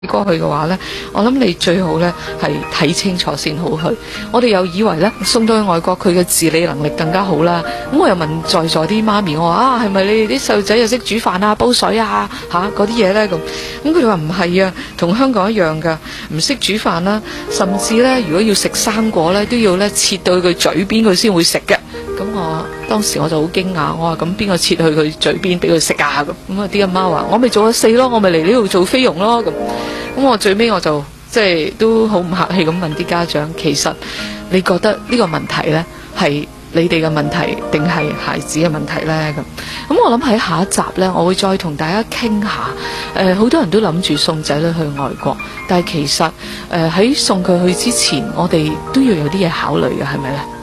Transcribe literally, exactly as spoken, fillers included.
過去嘅話呢，我諗你最好呢係睇清楚先好去。我哋又以為呢，送到去外國佢嘅自理能力更加好啦。咁我又問在座啲媽咪，我話啊，係咪你哋啲細路仔又識煮飯啊、煲水啊吓嗰啲嘢呢？咁咁佢哋話唔係啊，同香港一樣噶，唔識煮飯啦，甚至呢，如果要食生果呢，都要呢切到佢嘴邊佢先會食嘅。咁我當時我就好驚訝，我話咁邊個切去佢嘴邊俾佢食啊？咁咁啊啲阿媽話我咪做咗四咯，我咪嚟呢度做菲傭咯。咁咁我最尾我就即係都好唔客氣咁問啲家長，其實你覺得呢個問題呢係你哋嘅問題定係孩子嘅問題呢？咁咁我諗喺下一集呢，我會再同大家傾下。誒，好多人都諗住送仔女去外國，但係其實誒喺送佢去之前，我哋都要有啲嘢考慮嘅，係咪呢？